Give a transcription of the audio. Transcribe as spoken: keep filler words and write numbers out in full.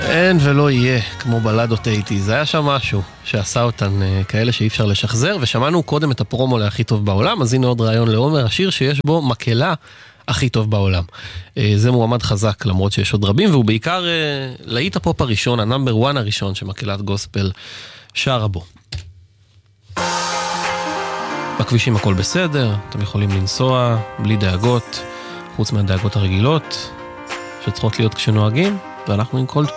אין ולא יהיה כמו בלדות אייטיז. זה היה שם משהו שעשה אותן כאלה שאי אפשר לשחזר, ושמענו קודם את הפרומו להכי טוב בעולם, אז הנה עוד רעיון לעומר, השיר שיש בו מקהלה הכי טוב בעולם. זה מועמד חזק, למרות שיש עוד רבים, והוא בעיקר להיט הפופ הראשון, הנאמבר וואן הראשון שמקהלת גוספל שרה בו. בכבישים הכל בסדר, אתם יכולים לנסוע בלי דאגות, חוץ מהדאגות הרגילות שצריכות להיות כשנוהגים, ואנחנו עם קולדפליי.